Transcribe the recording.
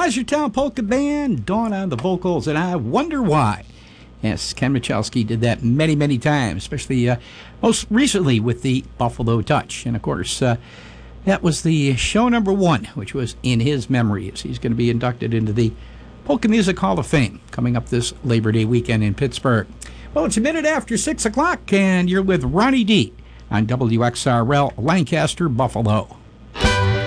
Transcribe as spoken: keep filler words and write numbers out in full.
Placertown Polka Band, Dawn on the vocals, and I Wonder Why. Yes, Ken Michalski did that many, many times, especially uh, most recently with the Buffalo Touch. And, of course, uh, that was the show number one, which was in his memory, as he's going to be inducted into the Polka Music Hall of Fame coming up this Labor Day weekend in Pittsburgh. Well, it's a minute after six o'clock, and you're with Ronnie D on W X R L Lancaster, Buffalo.